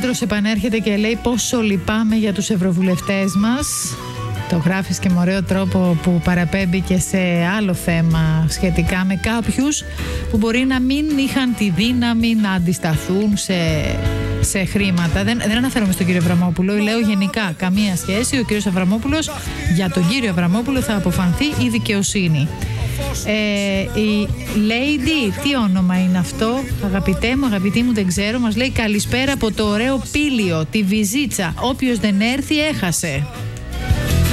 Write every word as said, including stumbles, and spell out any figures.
Πέτρος επανέρχεται και λέει πόσο λυπάμαι για τους ευρωβουλευτές μας. Το γράφεις και με ωραίο τρόπο που παραπέμπει και σε άλλο θέμα σχετικά με κάποιους που μπορεί να μην είχαν τη δύναμη να αντισταθούν σε, σε χρήματα. Δεν, δεν αναφέρομαι στον κύριο Αβραμόπουλο, λέω γενικά καμία σχέση. Ο κύριος Αβραμόπουλος, για τον κύριο Αβραμόπουλο θα αποφανθεί η δικαιοσύνη. Ε, η Lady, τι όνομα είναι αυτό, αγαπητέ μου, αγαπητή μου, δεν ξέρω, μας λέει καλησπέρα από το ωραίο Πήλιο, τη Βυζίτσα. Όποιος δεν έρθει έχασε.